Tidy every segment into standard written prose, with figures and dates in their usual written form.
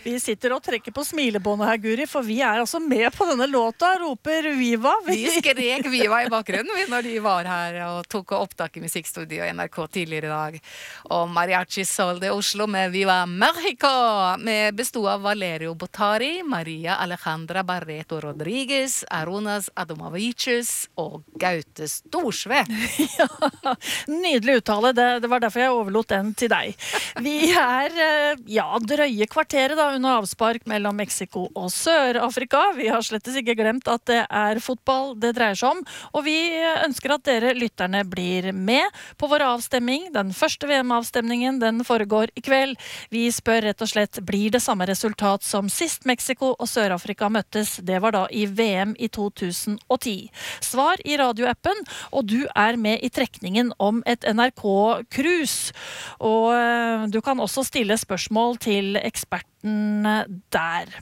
Vi sitter og trekker på smilebåndet her, Guri, for vi altså med på denne låta, roper Viva. Vi skrek Viva i bakgrunnen når de var her og tok opptak i musikkstudio i NRK tidligere i dag. Og Mariachi Sol de Oslo med Viva Mexico, med bestod av Valerio Botari, Maria Alejandra Barreto Rodriguez, Aronas Adomavicius og Gaute Storsve. Ja, nydelig uttale. Det var derfor jeg overlot den til deg. Vi drøye kvarteret da, under avspark mellom Mexico og Sør-Afrika. Vi har slettes ikke glemt at det fotball det dreier seg om, og vi ønsker at dere lytterne blir med på vår avstemming. Den første VM-avstemningen, den foregår i kveld. Vi spør rett og slett, blir det samme resultat som sist Mexico og Sør-Afrika møttes? Det var da i VM i 2010. Svar i radioappen, og du med i trekningen om et NRK-cruise. Og du kan også stille spørsmål til eksperten der.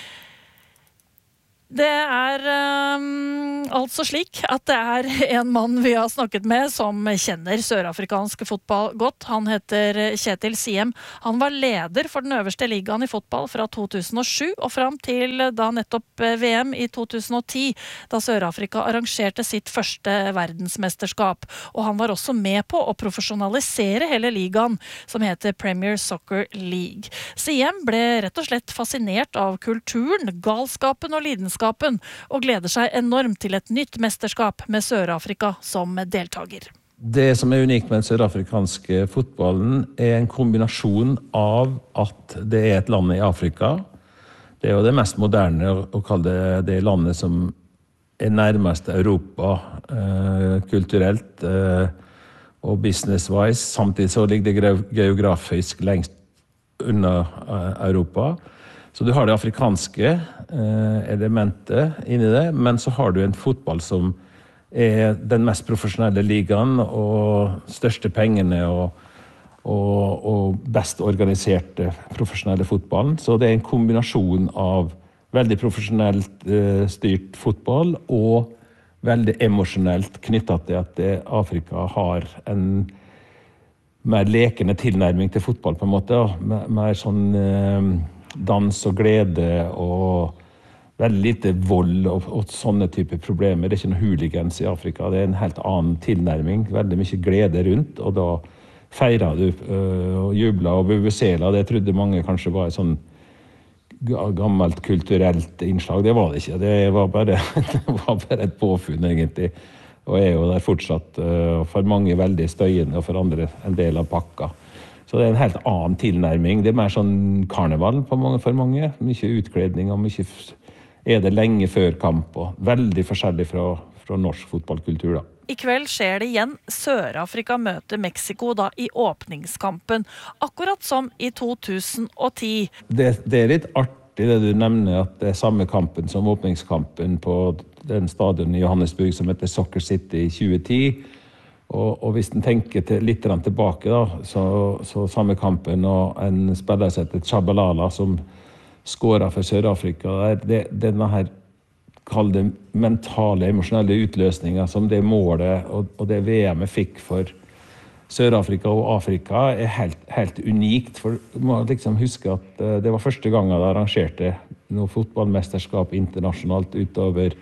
Det altså slik at det en mann vi har snakket med som kjenner sørafrikansk fotball godt. Han heter Kjetil Siem. Han var leder for den øverste ligaen i fotball fra 2007 og fram til da nettopp VM i 2010, da Sør-Afrika arrangerte sitt første verdensmesterskap. Og han var også med på å profesjonalisere hele ligaen, som heter Premier Soccer League. Siem ble rett og slett fascinert av kulturen, galskapen og lidenskapen, og gleder seg enormt til et nytt mesterskap med Sør-Afrika som deltager. Det som unikt med den sørafrikanske fotballen en kombinasjon av at det et land i Afrika. Det jo det mest moderne å kalle det landet som nærmest Europa kulturelt og business-wise. Samtidig så ligger det geografisk lengst unna Europa. Så du har det afrikanske elementet inni det, men så har du en fotball som den mest profesjonelle ligaen og største pengene og best organiserte profesjonelle fotballen. Så det en kombinasjon av veldig profesjonelt styrt fotball og veldig emosjonelt knyttet til at Afrika har en mer lekende tilnærming til fotball på en måte, mer sånn dans og glede og veldig lite vold og sånne typer problemer. Det ikke noe hooligans i Afrika, det en helt annen tilnærming, veldig mye glede rundt, og da feirer du og jubler og bubusela. Det trodde mange kanskje var et sånn gammelt kulturelt innslag. Det var det ikke, det var bare et påfunn egentlig, og jo der fortsatt for mange veldig støyende og for andre en del av pakka. Så det en helt annen tilnærming. Det mer sånn karneval for mange. Mye utkledning og mye det lenge før kamp. Og veldig forskjellig fra norsk fotballkultur da. I kveld skjer det igjen. Sør-Afrika møter Mexico da i åpningskampen. Akkurat som i 2010. Det litt artig det du nevner at det samme kampen som åpningskampen på den stadion i Johannesburg som heter Soccer City i 2010. Og hvis den tenker litt tilbake da, så samme kampen og en spiller seg til Tshabalala som skåret for Sør-Afrika, denne her kall det mentale, emosjonelle utløsninger som det målet og det VM fikk for Sør-Afrika og Afrika helt unikt. For du må liksom huske at det var første gang jeg arrangerte noe fotballmesterskap internasjonalt utover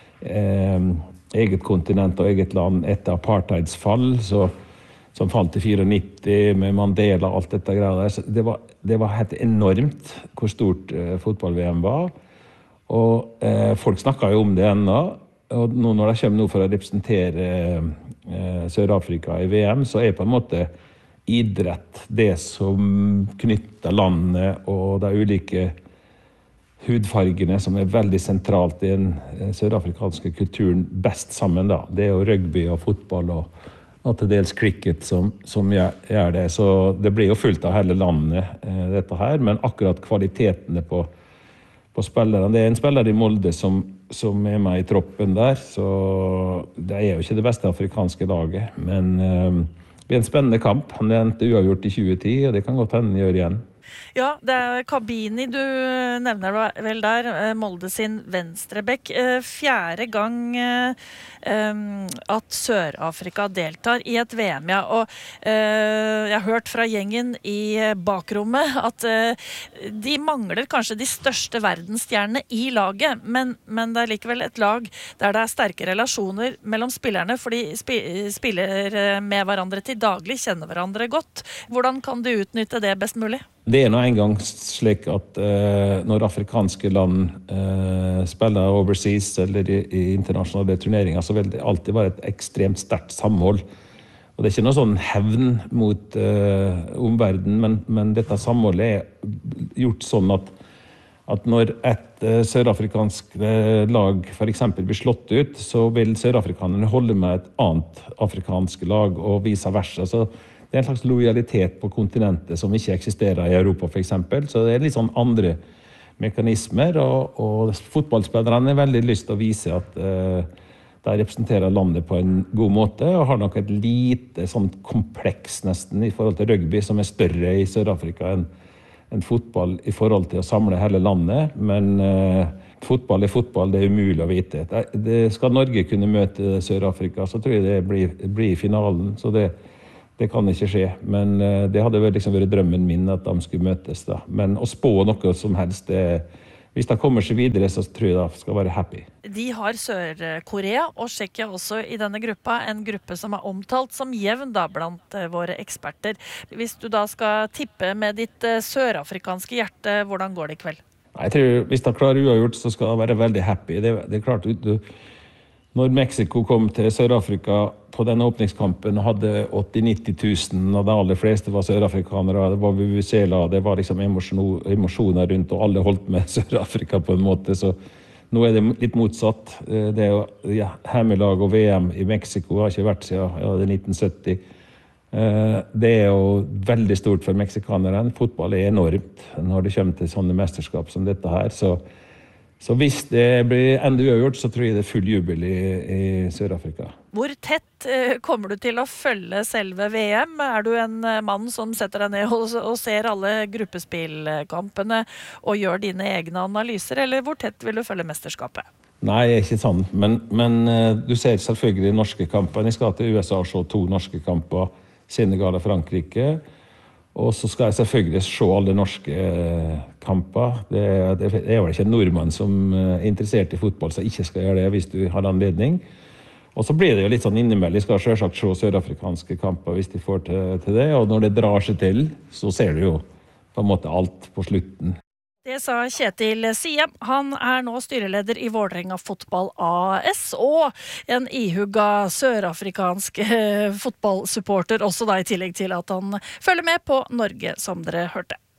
eget kontinent og eget land etter apartheids fall, som falt i 94 med Mandela og alt dette greia der. Så det var helt enormt hvor stort fotball-VM var. Og folk snakket jo om det ennå. Og nå når de kommer for å representere Sør-Afrika i VM, så på en måte idrett det som knytter landet og de ulike hudfargene som veldig sentralt i den sørafrikanske kulturen best sammen da. Det jo rugby og fotball og til dels cricket som gjør det. Så det blir jo fullt av hele landet dette her, men akkurat kvalitetene på spillerne. Det en spiller i Molde som med i troppen der, så det jo ikke det beste afrikanske laget, men det blir en spennende kamp. Han endte uavgjort i 2010, og det kan godt hende gjør igjen. Ja, det Kabini du nevner vel der, Molde sin venstrebekk. Fjerde gang at Sør-Afrika deltar i et VM, ja. Og jeg har hørt fra gjengen i bakrommet at de mangler kanskje de største verdensstjernene i laget, men det likevel et lag der det sterke relasjoner mellom spillerne, for de spiller med hverandre til daglig, kjenner hverandre godt. Hvordan kan de utnytte det best mulig? Det nå en gang slik at når afrikanske land spiller overseas eller i internasjonale turneringer, så vil det alltid være et ekstremt sterkt samhold. Og det ikke noe sånn hevn mot omverdenen, men dette samholdet gjort sånn at når et sørafrikansk lag for eksempel blir slått ut, så vil sørafrikanerne holde med et annet afrikansk lag og vice versa. Så det en slags lojalitet på kontinentet som ikke eksisterer i Europa for eksempel. Så det litt sånn andre mekanismer, og fotballspillerne har veldig lyst til å vise at de representerer landet på en god måte, og har nok et lite sånn kompleks nesten i forhold til rugby, som større i Sør-Afrika enn fotball i forhold til å samle hele landet. Men fotball fotball, det umulig å vite. Skal Norge kunne møte Sør-Afrika, så tror jeg det blir finalen, så det kan ikke skje, men det hadde liksom vært drømmen min at de skulle møtes da. Men å spå noe som helst, hvis de kommer seg videre, så tror jeg de skal være happy. De har Sør-Korea og Tsjekkia også i denne gruppa, en gruppe som omtalt som jevn da blant våre eksperter. Hvis du da skal tippe med ditt sørafrikanske hjerte, hvordan går det i kveld? Jeg tror hvis de klarer uavgjort, så skal de være veldig happy. Det klart når Mexico kom til Sør-Afrika på denne åpningskampen og hadde 80-90 000, og de aller fleste var sørafrikanere, det var VVC-la, det var liksom emosjoner rundt, og alle holdt med Sør-Afrika på en måte, så nå det litt motsatt. Det hjemmelag og VM i Mexico har ikke vært siden 1970. Det jo veldig stort for meksikanerne. Fotball enormt når det kommer til sånne mesterskap som dette her, så hvis det blir enda uavgjort, så tror jeg det full jubel i Sør-Afrika. Hvor tett kommer du til å følge selve VM? Du en mann som setter deg ned og ser alle gruppespillkampene og gjør dine egne analyser, eller hvor tett vil du følge mesterskapet? Nei, ikke sant, men du ser selvfølgelig norske kamper. Jeg skal til USA og se 2 norske kamper, Senegal og Frankrike. Og så skal jeg selvfølgelig se alle norske kamper. Det vel ikke en nordmann som interessert i fotball, så ikke skal gjøre det hvis du har anledning. Og så blir det jo litt sånn innimellom. Jeg skal selvsagt se sørafrikanske kamper hvis de får til det. Og når det drar seg til, så ser du jo på en måte alt på slutten. Det sa Kjetil Sie. Han nå styreleder i Vålerenga Fotball AS, og en ihugga sørafrikansk fotballsupporter, også da i tillegg til at han følger med på Norge, som dere hørte.